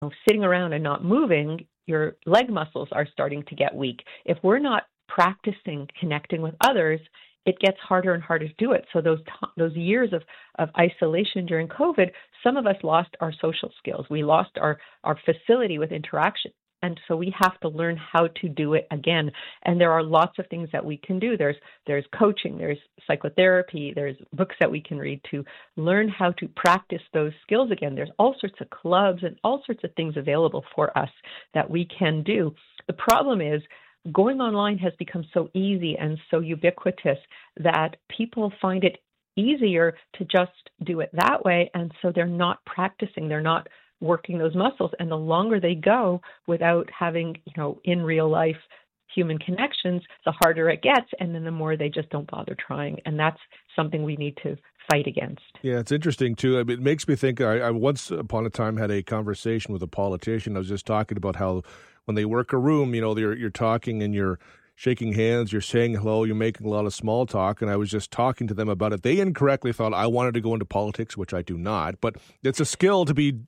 sitting around and not moving, your leg muscles are starting to get weak. If we're not practicing connecting with others, it gets harder and harder to do it. So those years of isolation during COVID, some of us lost our social skills. We lost our facility with interaction. And so we have to learn how to do it again. And there are lots of things that we can do. There's coaching, there's psychotherapy, there's books that we can read to learn how to practice those skills again. There's all sorts of clubs and all sorts of things available for us that we can do. The problem is going online has become so easy and so ubiquitous that people find it easier to just do it that way. And so they're not practicing, they're not working those muscles. And the longer they go without having, in real life human connections, the harder it gets. And then the more they just don't bother trying. And that's something we need to fight against. Yeah, it's interesting too. I mean, it makes me think, I once upon a time had a conversation with a politician. I was just talking about how when they work a room, you're talking and you're shaking hands, you're saying hello, you're making a lot of small talk, and I was just talking to them about it. They incorrectly thought I wanted to go into politics, which I do not, but it's a skill to be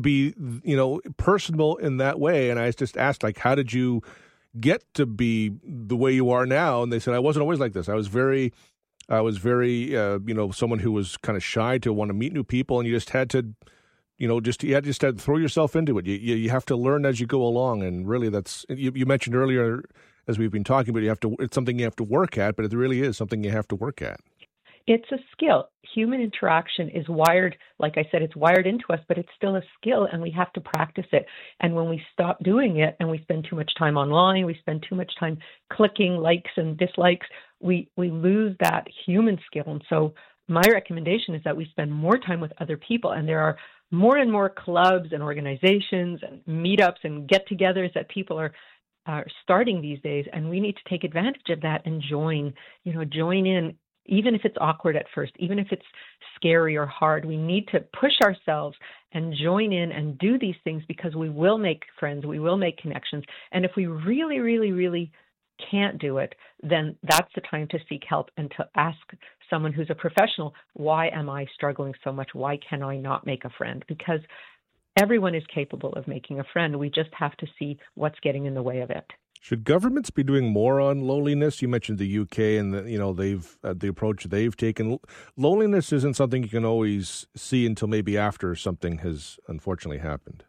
personal in that way. And I just asked, how did you get to be the way you are now? And they said, I wasn't always like this. I was very, someone who was kind of shy to want to meet new people, and you just had to, you had to throw yourself into it. You have to learn as you go along, and really, that's you mentioned earlier, as we've been talking about, it's something you have to work at, but it really is something you have to work at. It's a skill. Human interaction is wired, like I said, it's wired into us, but it's still a skill, and we have to practice it. And when we stop doing it and we spend too much time online, we spend too much time clicking likes and dislikes, we lose that human skill. And so my recommendation is that we spend more time with other people, and there are more and more clubs and organizations and meetups and get-togethers that people are starting these days, and we need to take advantage of that and join in, even if it's awkward at first, even if it's scary or hard. We need to push ourselves and join in and do these things, because we will make friends, we will make connections. And if we really, really, really can't do it, then that's the time to seek help and to ask someone who's a professional, why am I struggling so much? Why can I not make a friend? Because everyone is capable of making a friend. We just have to see what's getting in the way of it. Should governments be doing more on loneliness? You mentioned the UK and they've the approach they've taken. Loneliness isn't something you can always see until maybe after something has unfortunately happened.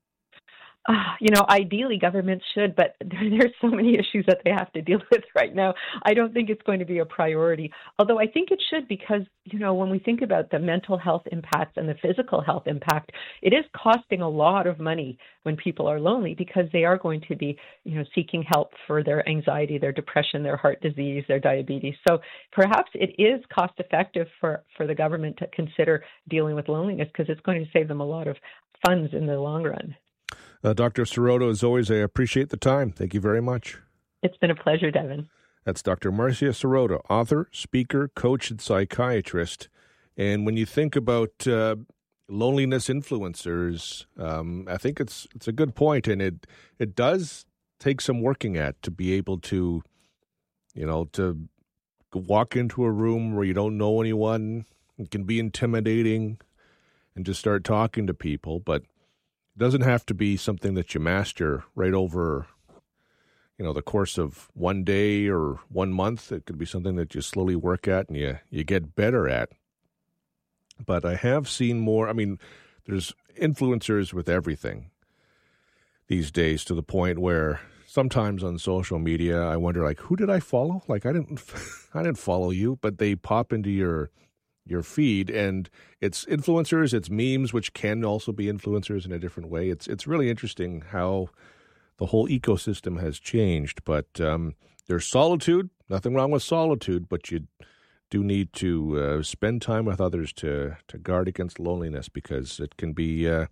Ideally governments should, but there's so many issues that they have to deal with right now. I don't think it's going to be a priority, although I think it should, because, when we think about the mental health impacts and the physical health impact, it is costing a lot of money when people are lonely, because they are going to be, seeking help for their anxiety, their depression, their heart disease, their diabetes. So perhaps it is cost effective for the government to consider dealing with loneliness, because it's going to save them a lot of funds in the long run. Dr. Sirota, as always, I appreciate the time. Thank you very much. It's been a pleasure, Devin. That's Dr. Marcia Sirota, author, speaker, coach, and psychiatrist. And when you think about loneliness influencers, I think it's a good point, and it does take some working at to be able to, to walk into a room where you don't know anyone. It can be intimidating, and just start talking to people, but it doesn't have to be something that you master right over, the course of one day or 1 month. It could be something that you slowly work at and you get better at. But I have seen more. There's influencers with everything these days, to the point where sometimes on social media I wonder, who did I follow? I didn't follow you, but they pop into your feed, and it's influencers, it's memes, which can also be influencers in a different way. It's really interesting how the whole ecosystem has changed. But there's solitude, nothing wrong with solitude, but you do need to spend time with others to guard against loneliness, because it can be a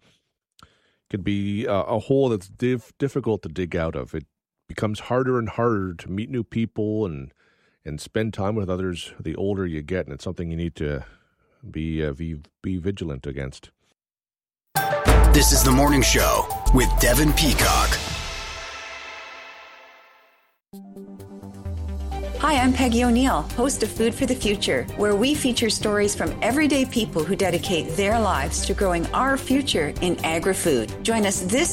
hole that's difficult to dig out of. It becomes harder and harder to meet new people and spend time with others the older you get, and it's something you need to be vigilant against. This is The Morning Show with Devin Peacock. Hi, I'm Peggy O'Neill, host of Food for the Future, where we feature stories from everyday people who dedicate their lives to growing our future in agri-food. Join us this